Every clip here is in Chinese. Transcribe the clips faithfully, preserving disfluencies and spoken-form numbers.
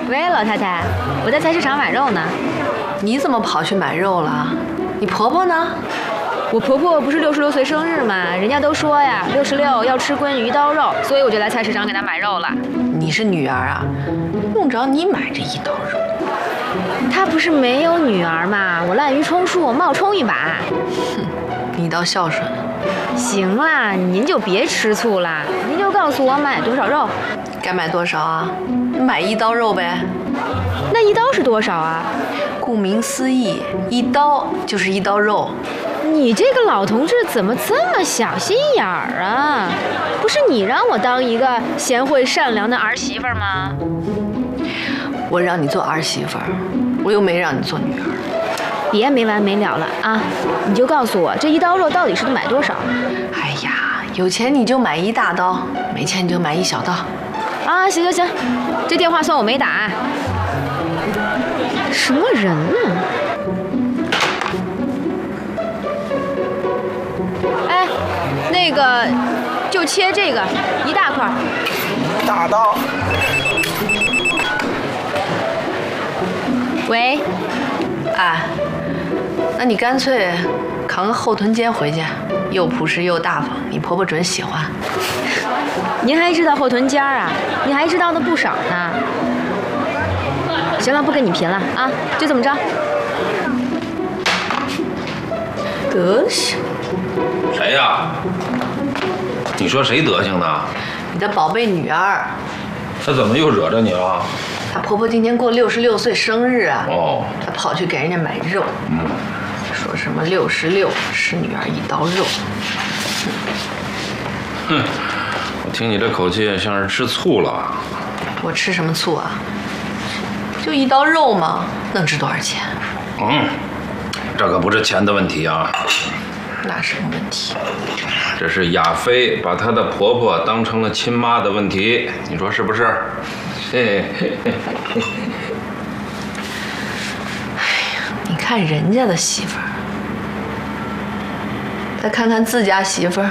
喂，老太太，我在菜市场买肉呢。 你怎么跑去买肉了？你婆婆呢？ 我婆婆不是六十六岁生日吗？人家都说呀，六十六要吃闺女一刀肉，所以我就来菜市场给她买肉了。 你是女儿啊，用着你买这一刀肉？ 她不是没有女儿吗？我滥竽充数，我冒充一把。 哼，你倒孝顺。 行啦，您就别吃醋啦，您就告诉我买多少肉。 该买多少啊？买一刀肉呗。 那一刀是多少啊？ 顾名思义，一刀就是一刀肉。 你这个老同志怎么这么小心眼儿啊？不是你让我当一个贤惠善良的儿媳妇吗？ 我让你做儿媳妇儿，我又没让你做女儿。 别没完没了了啊！你就告诉我这一刀肉到底是得买多少？ 哎呀，有钱你就买一大刀，没钱你就买一小刀。 啊，行行行，这电话算我没打。什么人呢？哎，那个就切这个一大块。 大刀。 喂， 哎，那你干脆扛个后臀尖回去，又朴实又大方，你婆婆准喜欢。 您还知道后臀尖啊？您还知道的不少呢。行了，不跟你贫了啊，就这么着。 德行。 谁呀？你说谁德行呢？ 你的宝贝女儿。 她怎么又惹着你了？ 她婆婆今天过六十六岁生日啊。 哦。 她跑去给人家买肉。 嗯。 说什么六十六吃女儿一刀肉。 哼，我听你这口气像是吃醋了。 我吃什么醋啊？就一刀肉嘛，能值多少钱？ 嗯，这可不是钱的问题啊。 那什么问题？ 这是亚飞把她的婆婆当成了亲妈的问题，你说是不是？嘿嘿嘿嘿。 哎呀，你看人家的媳妇儿，再看看自家媳妇儿。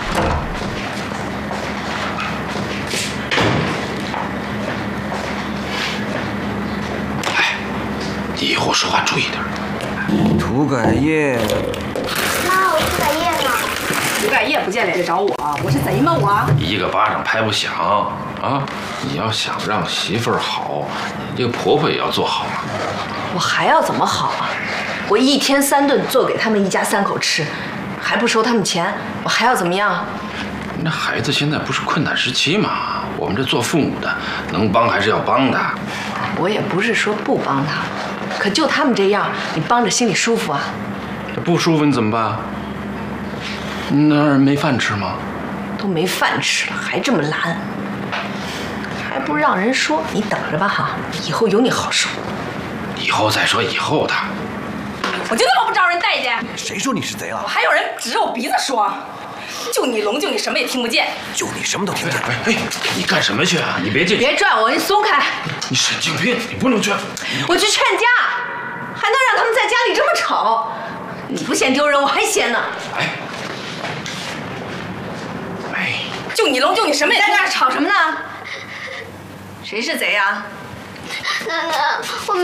你以后说话注意点。 涂改液。 妈，我涂改液呢？ 涂改液不见来找我，我是贼吗我？ 一个巴掌拍不响啊！你要想让媳妇儿好，你这个婆婆也要做好啊。 我还要怎么好啊？我一天三顿做给他们一家三口吃，还不收他们钱，我还要怎么样？ 那孩子现在不是困难时期嘛，我们这做父母的能帮还是要帮的。 我也不是说不帮他，可就他们这样，你帮着心里舒服啊？ 这不舒服你怎么办？那儿没饭吃吗？ 都没饭吃了，还这么懒，还不让人说？你等着吧哈，以后有你好受。 以后再说以后的。 我就那么不招人待见？ 谁说你是贼了？ 我还有人指着我鼻子说，就你聋，就你什么也听不见。 就你什么都听见。 哎哎，你干什么去啊？你别进去！ 别拽我，你松开！ 你神经病！你不能去！ 我去劝架，还能让他们在家里这么吵？你不嫌丢人，我还嫌呢。 哎，哎， 就你聋，就你什么也在听不见。 那儿吵什么呢？谁是贼啊？ 奶奶，我没。